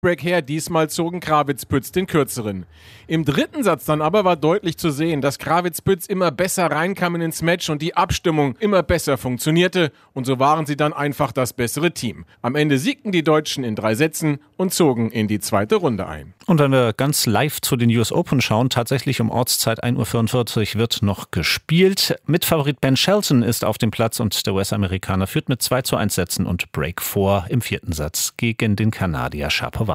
Break her, diesmal zogen Krawitz-Pütz den kürzeren. Im dritten Satz dann aber war deutlich zu sehen, dass Krawitz-Pütz immer besser reinkamen ins Match und die Abstimmung immer besser funktionierte und so waren sie dann einfach das bessere Team. Am Ende siegten die Deutschen in 3 Sätzen und zogen in die zweite Runde ein. Und wenn wir ganz live zu den US Open schauen, tatsächlich um Ortszeit 1:44 Uhr wird noch gespielt. Mitfavorit Ben Shelton ist auf dem Platz und der US-Amerikaner führt mit 2:1 Sätzen und Break 4 im 4. Satz gegen den Kanadier Shapovalov.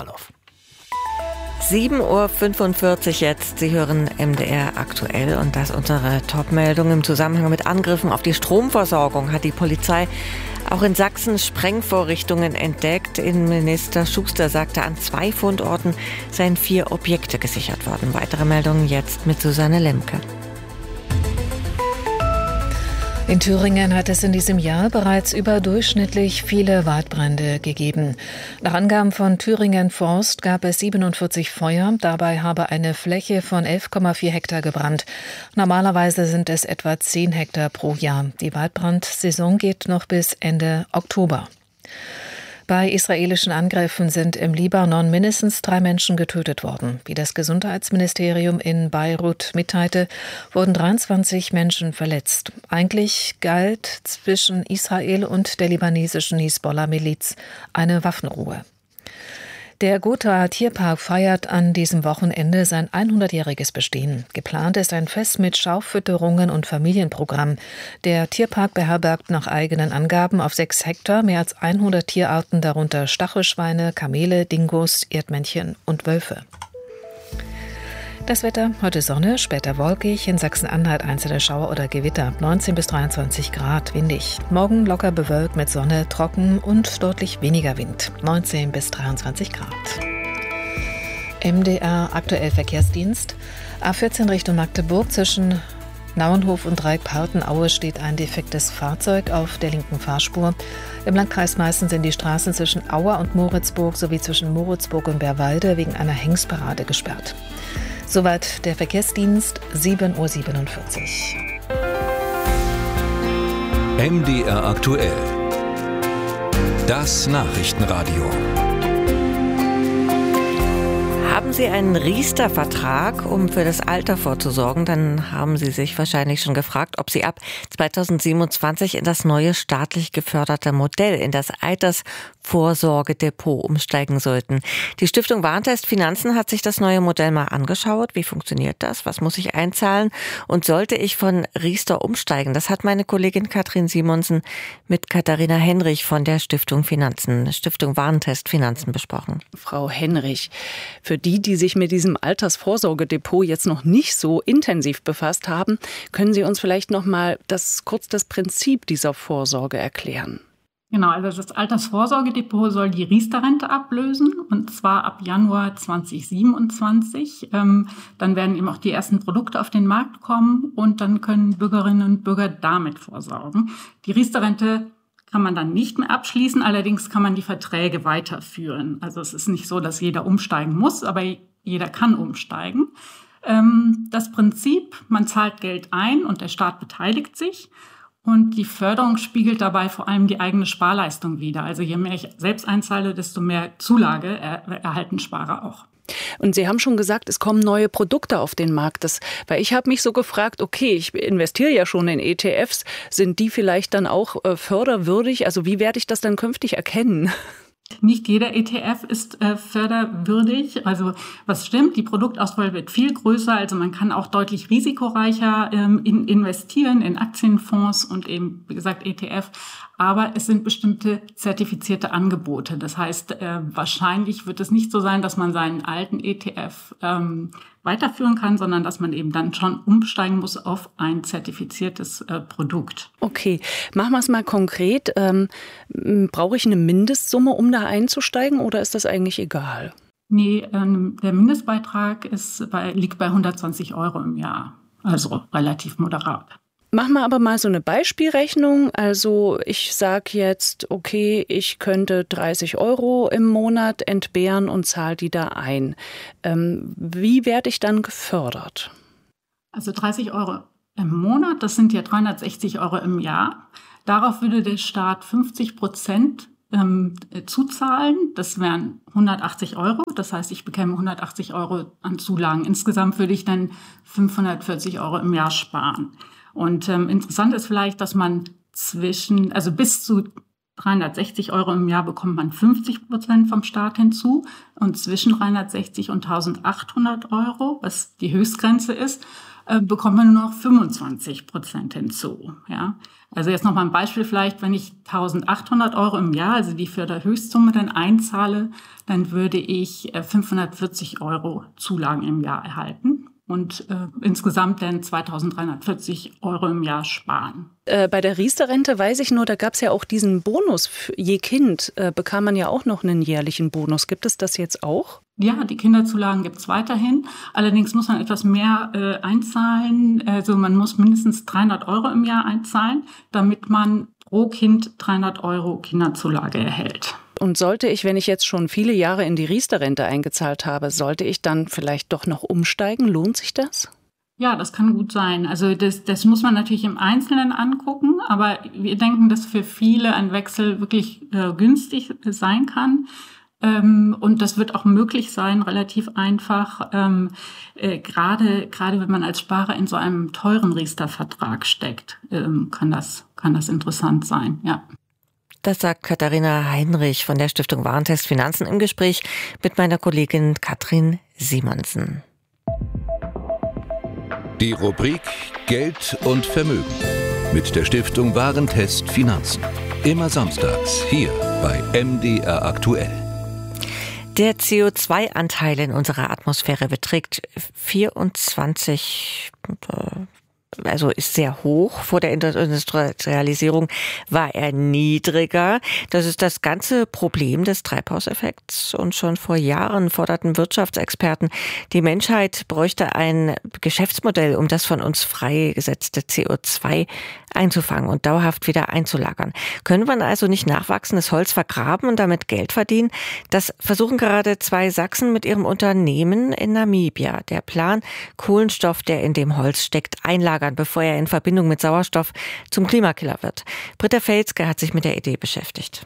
7:45 Uhr jetzt. Sie hören MDR aktuell und das unsere Top-Meldung im Zusammenhang mit Angriffen auf die Stromversorgung hat die Polizei auch in Sachsen Sprengvorrichtungen entdeckt. Innenminister Schuster sagte, an 2 Fundorten seien 4 Objekte gesichert worden. Weitere Meldungen jetzt mit Susanne Lemke. In Thüringen hat es in diesem Jahr bereits überdurchschnittlich viele Waldbrände gegeben. Nach Angaben von Thüringen Forst gab es 47 Feuer. Dabei habe eine Fläche von 11,4 Hektar gebrannt. Normalerweise sind es etwa 10 Hektar pro Jahr. Die Waldbrandsaison geht noch bis Ende Oktober. Bei israelischen Angriffen sind im Libanon mindestens 3 Menschen getötet worden. Wie das Gesundheitsministerium in Beirut mitteilte, wurden 23 Menschen verletzt. Eigentlich galt zwischen Israel und der libanesischen Hisbollah-Miliz eine Waffenruhe. Der Gotha Tierpark feiert an diesem Wochenende sein 100-jähriges Bestehen. Geplant ist ein Fest mit Schaufütterungen und Familienprogramm. Der Tierpark beherbergt nach eigenen Angaben auf 6 Hektar mehr als 100 Tierarten, darunter Stachelschweine, Kamele, Dingos, Erdmännchen und Wölfe. Das Wetter, heute Sonne, später wolkig, in Sachsen-Anhalt einzelne Schauer oder Gewitter, 19 bis 23 Grad, windig. Morgen locker bewölkt mit Sonne, trocken und deutlich weniger Wind, 19 bis 23 Grad. MDR aktuell Verkehrsdienst. A14 Richtung Magdeburg zwischen Nauenhof und Dreieck-Partenaue steht ein defektes Fahrzeug auf der linken Fahrspur. Im Landkreis Meißen sind die Straßen zwischen Auer und Moritzburg sowie zwischen Moritzburg und Bärwalde wegen einer Hengstparade gesperrt. Soweit der Verkehrsdienst, 7:47 Uhr. MDR aktuell. Das Nachrichtenradio. Haben Sie einen Riester-Vertrag, um für das Alter vorzusorgen, dann haben Sie sich wahrscheinlich schon gefragt, ob Sie ab 2027 in das neue staatlich geförderte Modell, in das Altersvorsorgedepot umsteigen sollten. Die Stiftung Warentest Finanzen hat sich das neue Modell mal angeschaut. Wie funktioniert das? Was muss ich einzahlen? Und sollte ich von Riester umsteigen? Das hat meine Kollegin Katrin Simonsen mit Katharina Henrich von der Stiftung Warentest Finanzen besprochen. Frau Henrich, für die sich mit diesem Altersvorsorgedepot jetzt noch nicht so intensiv befasst haben, können Sie uns vielleicht noch mal kurz das Prinzip dieser Vorsorge erklären? Genau, also das Altersvorsorgedepot soll die Riester-Rente ablösen, und zwar ab Januar 2027. Dann werden eben auch die ersten Produkte auf den Markt kommen und dann können Bürgerinnen und Bürger damit vorsorgen. Die Riester-Rente kann man dann nicht mehr abschließen, allerdings kann man die Verträge weiterführen. Also es ist nicht so, dass jeder umsteigen muss, aber jeder kann umsteigen. Das Prinzip, man zahlt Geld ein und der Staat beteiligt sich. Und die Förderung spiegelt dabei vor allem die eigene Sparleistung wider. Also je mehr ich selbst einzahle, desto mehr Zulage erhalten Sparer auch. Und Sie haben schon gesagt, es kommen neue Produkte auf den Markt. Weil ich habe mich so gefragt, okay, ich investiere ja schon in ETFs. Sind die vielleicht dann auch förderwürdig? Also wie werde ich das dann künftig erkennen? Nicht jeder ETF ist förderwürdig. Also was stimmt, die Produktauswahl wird viel größer. Also man kann auch deutlich risikoreicher investieren in Aktienfonds und eben, wie gesagt, ETF. Aber es sind bestimmte zertifizierte Angebote. Das heißt, wahrscheinlich wird es nicht so sein, dass man seinen alten ETF weiterführen kann, sondern dass man eben dann schon umsteigen muss auf ein zertifiziertes Produkt. Okay, machen wir es mal konkret. Brauche ich eine Mindestsumme, um da einzusteigen, oder ist das eigentlich egal? Nee, der Mindestbeitrag liegt bei 120 € im Jahr, also relativ moderat. Machen wir aber mal so eine Beispielrechnung. Also ich sage jetzt, okay, ich könnte 30 € im Monat entbehren und zahle die da ein. Wie werde ich dann gefördert? Also 30 € im Monat, das sind ja 360 € im Jahr. Darauf würde der Staat 50% zuzahlen. Das wären 180 Euro. Das heißt, ich bekäme 180 Euro an Zulagen. Insgesamt würde ich dann 540 Euro im Jahr sparen. Und interessant ist vielleicht, dass man bis zu 360 Euro im Jahr bekommt man 50% vom Staat hinzu und zwischen 360 und 1.800 Euro, was die Höchstgrenze ist, bekommt man nur noch 25% hinzu. Ja? Also jetzt nochmal ein Beispiel vielleicht, wenn ich 1.800 Euro im Jahr, also die Förderhöchstsumme, dann einzahle, dann würde ich 540 Euro Zulagen im Jahr erhalten und insgesamt dann 2.340 Euro im Jahr sparen. Bei der Riester-Rente weiß ich nur, da gab es ja auch diesen Bonus. Je Kind bekam man ja auch noch einen jährlichen Bonus. Gibt es das jetzt auch? Ja, die Kinderzulagen gibt es weiterhin. Allerdings muss man etwas mehr einzahlen. Also man muss mindestens 300 Euro im Jahr einzahlen, damit man pro Kind 300 Euro Kinderzulage erhält. Und sollte ich, wenn ich jetzt schon viele Jahre in die Riester-Rente eingezahlt habe, sollte ich dann vielleicht doch noch umsteigen? Lohnt sich das? Ja, das kann gut sein. Also das muss man natürlich im Einzelnen angucken, aber wir denken, dass für viele ein Wechsel wirklich günstig sein kann. Und das wird auch möglich sein, relativ einfach, gerade wenn man als Sparer in so einem teuren Riester-Vertrag steckt, kann das interessant sein, ja. Das sagt Katharina Heinrich von der Stiftung Warentest Finanzen im Gespräch mit meiner Kollegin Katrin Simonsen. Die Rubrik Geld und Vermögen mit der Stiftung Warentest Finanzen. Immer samstags hier bei MDR aktuell. Der CO2-Anteil in unserer Atmosphäre beträgt 24, also ist sehr hoch. Vor der Industrialisierung war er niedriger. Das ist das ganze Problem des Treibhauseffekts. Und schon vor Jahren forderten Wirtschaftsexperten, die Menschheit bräuchte ein Geschäftsmodell, um das von uns freigesetzte CO2 einzufangen und dauerhaft wieder einzulagern. Könnte man also nicht nachwachsendes Holz vergraben und damit Geld verdienen? Das versuchen gerade 2 Sachsen mit ihrem Unternehmen in Namibia. Der Plan, Kohlenstoff, der in dem Holz steckt, einlagern, bevor er in Verbindung mit Sauerstoff zum Klimakiller wird. Britta Felske hat sich mit der Idee beschäftigt.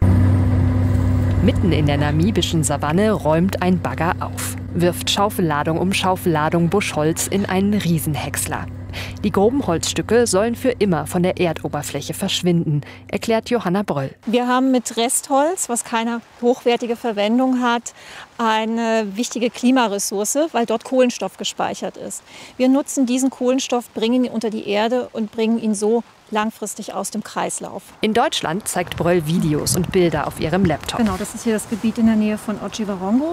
Mitten in der namibischen Savanne räumt ein Bagger auf, wirft Schaufelladung um Schaufelladung Buschholz in einen Riesenhäcksler. Die groben Holzstücke sollen für immer von der Erdoberfläche verschwinden, erklärt Johanna Bröll. Wir haben mit Restholz, was keine hochwertige Verwendung hat, eine wichtige Klimaressource, weil dort Kohlenstoff gespeichert ist. Wir nutzen diesen Kohlenstoff, bringen ihn unter die Erde und bringen ihn so langfristig aus dem Kreislauf. In Deutschland zeigt Bröll Videos und Bilder auf ihrem Laptop. Genau, das ist hier das Gebiet in der Nähe von Otjiwarongo.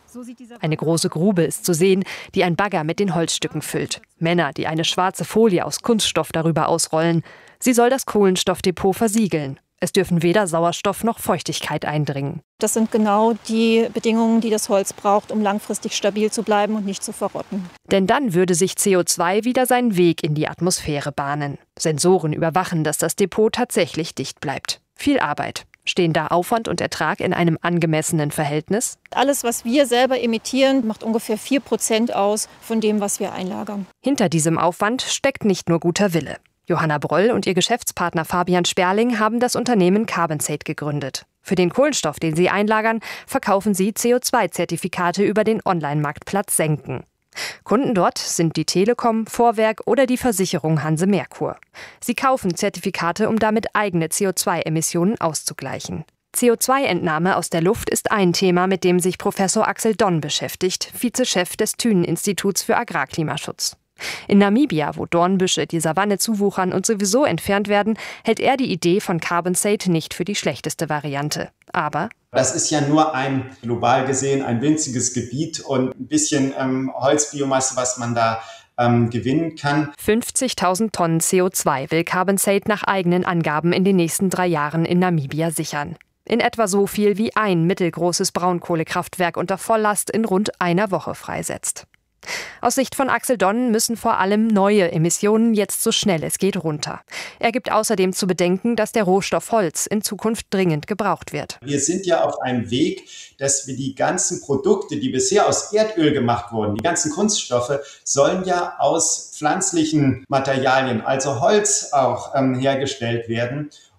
Eine große Grube ist zu sehen, die ein Bagger mit den Holzstücken füllt. Männer, die eine schwarze Folie aus Kunststoff darüber ausrollen. Sie soll das Kohlenstoffdepot versiegeln. Es dürfen weder Sauerstoff noch Feuchtigkeit eindringen. Das sind genau die Bedingungen, die das Holz braucht, um langfristig stabil zu bleiben und nicht zu verrotten. Denn dann würde sich CO2 wieder seinen Weg in die Atmosphäre bahnen. Sensoren überwachen, dass das Depot tatsächlich dicht bleibt. Viel Arbeit. Stehen da Aufwand und Ertrag in einem angemessenen Verhältnis? Alles, was wir selber emittieren, macht ungefähr 4% aus von dem, was wir einlagern. Hinter diesem Aufwand steckt nicht nur guter Wille. Johanna Bröll und ihr Geschäftspartner Fabian Sperling haben das Unternehmen Carbonsate gegründet. Für den Kohlenstoff, den sie einlagern, verkaufen sie CO2-Zertifikate über den Online-Marktplatz Senken. Kunden dort sind die Telekom, Vorwerk oder die Versicherung Hanse Merkur. Sie kaufen Zertifikate, um damit eigene CO2-Emissionen auszugleichen. CO2-Entnahme aus der Luft ist ein Thema, mit dem sich Professor Axel Donn beschäftigt, Vizechef des Thünen-Instituts für Agrarklimaschutz. In Namibia, wo Dornbüsche die Savanne zuwuchern und sowieso entfernt werden, hält er die Idee von Carbonsate nicht für die schlechteste Variante. Aber das ist ja nur global gesehen ein winziges Gebiet und ein bisschen Holzbiomasse, was man da gewinnen kann. 50.000 Tonnen CO2 will Carbonsate nach eigenen Angaben in den nächsten 3 Jahren in Namibia sichern. In etwa so viel wie ein mittelgroßes Braunkohlekraftwerk unter Volllast in rund einer Woche freisetzt. Aus Sicht von Axel Donn müssen vor allem neue Emissionen jetzt so schnell es geht runter. Er gibt außerdem zu bedenken, dass der Rohstoff Holz in Zukunft dringend gebraucht wird. Wir sind ja auf einem Weg, dass wir die ganzen Produkte, die bisher aus Erdöl gemacht wurden, die ganzen Kunststoffe, sollen ja aus pflanzlichen Materialien, also Holz auch hergestellt werden.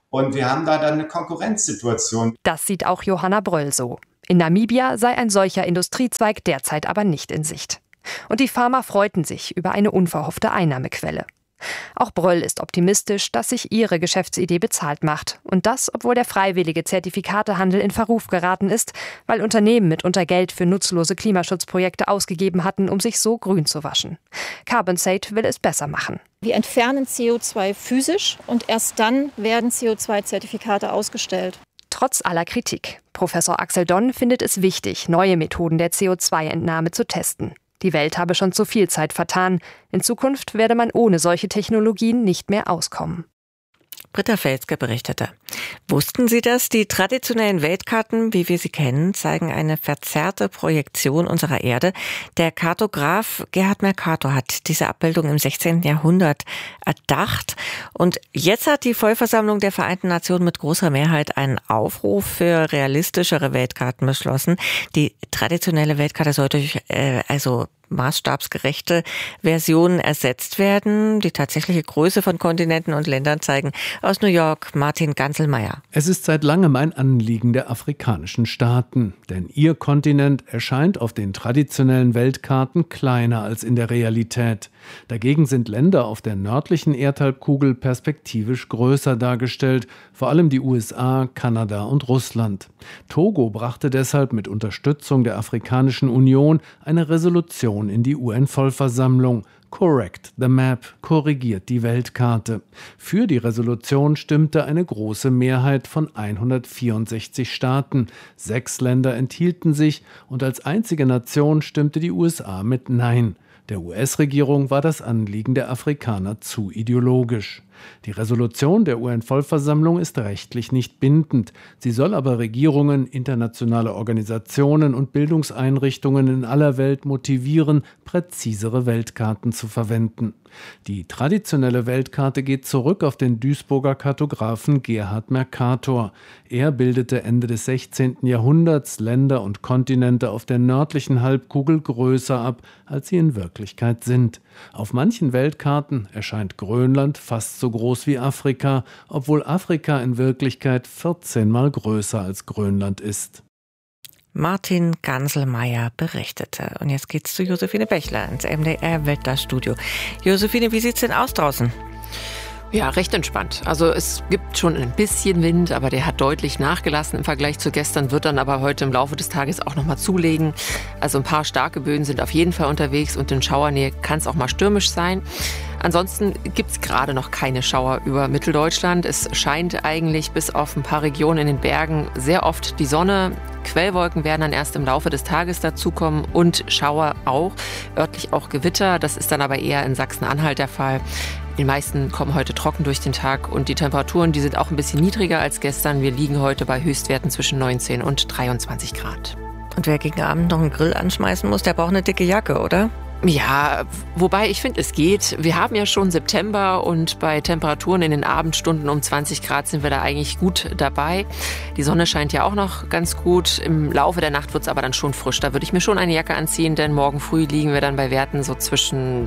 Und wir haben da dann eine Konkurrenzsituation. Das sieht auch Johanna Bröll so. In Namibia sei ein solcher Industriezweig derzeit aber nicht in Sicht. Und die Farmer freuten sich über eine unverhoffte Einnahmequelle. Auch Bröll ist optimistisch, dass sich ihre Geschäftsidee bezahlt macht. Und das, obwohl der freiwillige Zertifikatehandel in Verruf geraten ist, weil Unternehmen mitunter Geld für nutzlose Klimaschutzprojekte ausgegeben hatten, um sich so grün zu waschen. CarbonSate will es besser machen. Wir entfernen CO2 physisch und erst dann werden CO2-Zertifikate ausgestellt. Trotz aller Kritik. Professor Axel Donn findet es wichtig, neue Methoden der CO2-Entnahme zu testen. Die Welt habe schon zu viel Zeit vertan. In Zukunft werde man ohne solche Technologien nicht mehr auskommen. Britta Felske berichtete. Wussten Sie das? Die traditionellen Weltkarten, wie wir sie kennen, zeigen eine verzerrte Projektion unserer Erde. Der Kartograf Gerhard Mercator hat diese Abbildung im 16. Jahrhundert erdacht. Und jetzt hat die Vollversammlung der Vereinten Nationen mit großer Mehrheit einen Aufruf für realistischere Weltkarten beschlossen. Die traditionelle Weltkarte soll durch maßstabsgerechte Versionen ersetzt werden. Die tatsächliche Größe von Kontinenten und Ländern zeigen aus New York Martin Ganselmeier. Es ist seit langem ein Anliegen der afrikanischen Staaten, denn ihr Kontinent erscheint auf den traditionellen Weltkarten kleiner als in der Realität. Dagegen sind Länder auf der nördlichen Erdhalbkugel perspektivisch größer dargestellt, vor allem die USA, Kanada und Russland. Togo brachte deshalb mit Unterstützung der Afrikanischen Union eine Resolution in die UN-Vollversammlung. Correct the Map, korrigiert die Weltkarte. Für die Resolution stimmte eine große Mehrheit von 164 Staaten. 6 Länder enthielten sich und als einzige Nation stimmte die USA mit Nein. Der US-Regierung war das Anliegen der Afrikaner zu ideologisch. Die Resolution der UN-Vollversammlung ist rechtlich nicht bindend. Sie soll aber Regierungen, internationale Organisationen und Bildungseinrichtungen in aller Welt motivieren, präzisere Weltkarten zu verwenden. Die traditionelle Weltkarte geht zurück auf den Duisburger Kartografen Gerhard Mercator. Er bildete Ende des 16. Jahrhunderts Länder und Kontinente auf der nördlichen Halbkugel größer ab, als sie in Wirklichkeit sind. Auf manchen Weltkarten erscheint Grönland fast so groß wie Afrika, obwohl Afrika in Wirklichkeit 14-mal größer als Grönland ist. Martin Ganselmeier berichtete. Und jetzt geht's zu Josephine Bechler ins MDR-Weltdarstudio. Josephine, wie sieht's denn aus draußen? Ja, recht entspannt. Also es gibt schon ein bisschen Wind, aber der hat deutlich nachgelassen im Vergleich zu gestern, wird dann aber heute im Laufe des Tages auch nochmal zulegen. Also ein paar starke Böen sind auf jeden Fall unterwegs und in Schauernähe kann es auch mal stürmisch sein. Ansonsten gibt's gerade noch keine Schauer über Mitteldeutschland. Es scheint eigentlich bis auf ein paar Regionen in den Bergen sehr oft die Sonne. Quellwolken werden dann erst im Laufe des Tages dazukommen und Schauer auch, örtlich auch Gewitter. Das ist dann aber eher in Sachsen-Anhalt der Fall. Die meisten kommen heute trocken durch den Tag und die Temperaturen, die sind auch ein bisschen niedriger als gestern. Wir liegen heute bei Höchstwerten zwischen 19 und 23 Grad. Und wer gegen Abend noch einen Grill anschmeißen muss, der braucht eine dicke Jacke, oder? Ja, wobei ich finde, es geht. Wir haben ja schon September und bei Temperaturen in den Abendstunden um 20 Grad sind wir da eigentlich gut dabei. Die Sonne scheint ja auch noch ganz gut. Im Laufe der Nacht wird es aber dann schon frisch. Da würde ich mir schon eine Jacke anziehen, denn morgen früh liegen wir dann bei Werten so zwischen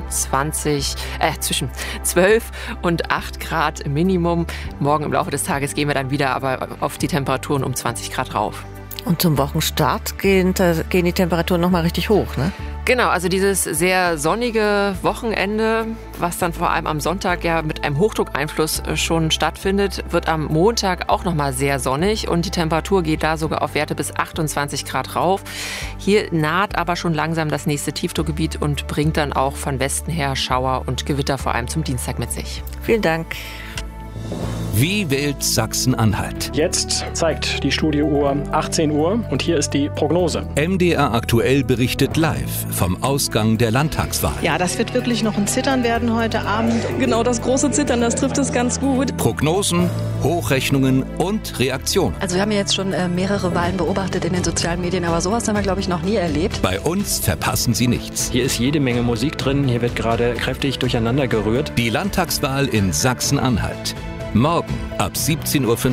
12 und 8 Grad im Minimum. Morgen im Laufe des Tages gehen wir dann wieder aber auf die Temperaturen um 20 Grad rauf. Und zum Wochenstart gehen die Temperaturen nochmal richtig hoch, ne? Genau, also dieses sehr sonnige Wochenende, was dann vor allem am Sonntag ja mit einem Hochdruckeinfluss schon stattfindet, wird am Montag auch nochmal sehr sonnig und die Temperatur geht da sogar auf Werte bis 28 Grad rauf. Hier naht aber schon langsam das nächste Tiefdruckgebiet und bringt dann auch von Westen her Schauer und Gewitter vor allem zum Dienstag mit sich. Vielen Dank. Wie wählt Sachsen-Anhalt? Jetzt zeigt die Studiouhr 18 Uhr und hier ist die Prognose. MDR aktuell berichtet live vom Ausgang der Landtagswahl. Ja, das wird wirklich noch ein Zittern werden heute Abend. Genau, das große Zittern, das trifft es ganz gut. Prognosen, Hochrechnungen und Reaktionen. Also wir haben ja jetzt schon mehrere Wahlen beobachtet in den sozialen Medien, aber sowas haben wir, glaube ich, noch nie erlebt. Bei uns verpassen Sie nichts. Hier ist jede Menge Musik drin, hier wird gerade kräftig durcheinander gerührt. Die Landtagswahl in Sachsen-Anhalt. Morgen ab 17.45 Uhr.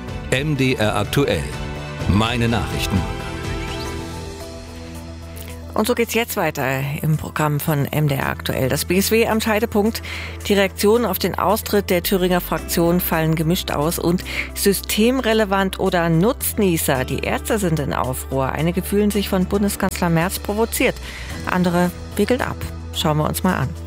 MDR aktuell. Meine Nachrichten. Und so geht's jetzt weiter im Programm von MDR aktuell. Das BSW am Scheidepunkt. Die Reaktionen auf den Austritt der Thüringer Fraktion fallen gemischt aus und systemrelevant oder Nutznießer. Die Ärzte sind in Aufruhr. Einige fühlen sich von Bundeskanzler Merz provoziert. Andere wiegelt ab. Schauen wir uns mal an.